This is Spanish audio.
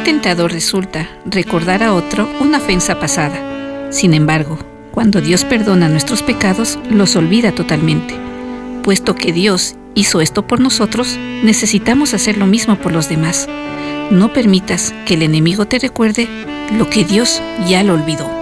tentador resulta recordar a otro una ofensa pasada. Sin embargo, cuando Dios perdona nuestros pecados, los olvida totalmente. Puesto que Dios hizo esto por nosotros, necesitamos hacer lo mismo por los demás. No permitas que el enemigo te recuerde lo que Dios ya lo olvidó.